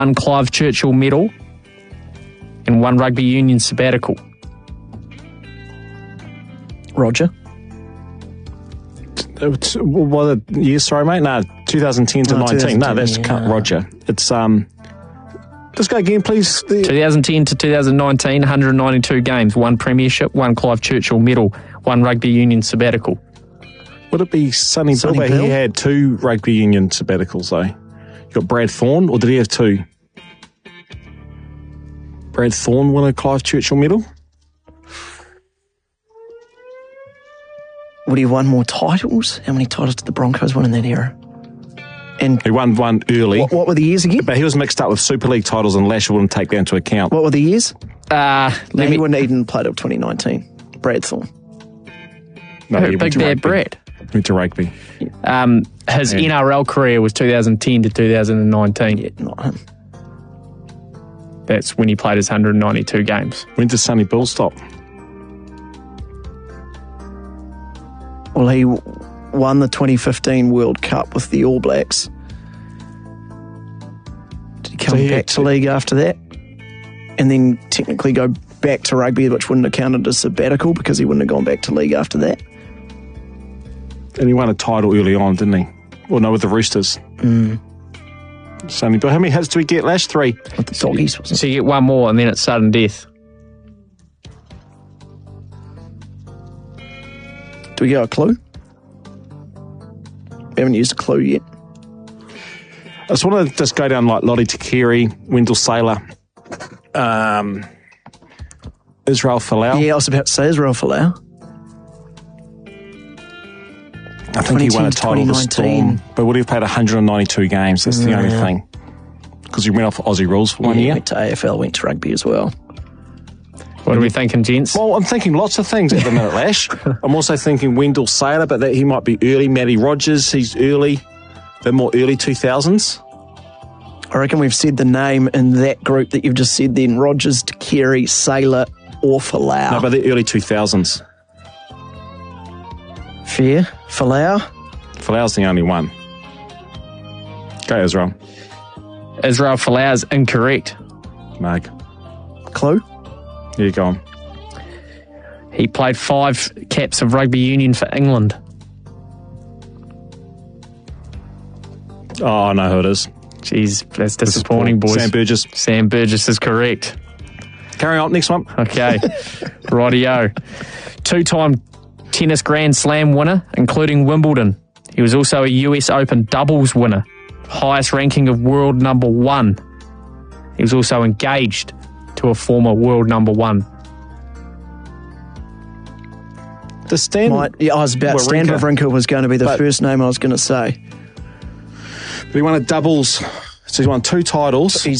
one Clive Churchill medal, and one rugby union sabbatical? Roger. What years? Sorry, mate. No, 2010 to 19. No, that's Roger. It's Just go again, please. 2010 to 2019, 192 games, one premiership, one Clive Churchill medal, one rugby union sabbatical. Would it be Sonny Bill? But he had 2 rugby union sabbaticals, though. You got Brad Thorne, or did he have 2? Brad Thorne won a Clive Churchill medal? Would he have won more titles? How many titles did the Broncos win in that era? And he won one early. What were the years again? But he was mixed up with Super League titles, and Lash wouldn't take that into account. What were the years? He wouldn't even play till 2019. Brad Thorne. No, Big Bad Brad. Went to rugby. His NRL career was 2010 to 2019. Yeah, not him. That's when he played his 192 games. When did Sonny Bill stop? Well, he won the 2015 World Cup with the All Blacks. Did he come back to league after that? And then technically go back to rugby, which wouldn't have counted as sabbatical because he wouldn't have gone back to league after that. And he won a title early on, didn't he? Well, no, with the Roosters. Sonny Bill. How many hits do we get, Lash? 3. With the Doggies, wasn't it? So you get one more and then it's sudden death. Do we get a clue? We haven't used a clue yet. I just want to just go down like Lottie Takiri, Wendell Sailor, Israel Folau. Yeah, I was about to say Israel Folau. I think he won a title with Storm, but would he have played 192 games? That's the only thing. Because he went off Aussie rules for 1 year. He went to AFL, went to rugby as well. What are we thinking, gents? Well, I'm thinking lots of things at the minute, Lash. I'm also thinking Wendell Sailor, but that he might be early. Matty Rogers, he's early, but more early 2000s. I reckon we've said the name in that group that you've just said then. Rogers, Takiri, Sailor, or Folau. No, but the early 2000s. Fair. Folau? Folau's the only one. Go, Israel. Israel Folau's incorrect. Mark. Clue? Here you go. He played 5 caps of rugby union for England. Oh, I know who it is. Jeez, that's disappointing, boys. Sam Burgess. Sam Burgess is correct. Carry on, next one. Okay. Rightio. 2-time tennis Grand Slam winner, including Wimbledon. He was also a US Open doubles winner. Highest ranking of world number 1. He was also engaged to a former world number 1. The Stan. I was about Stan Wawrinka was going to be the first name I was going to say. But he won a doubles, so he won 2 titles.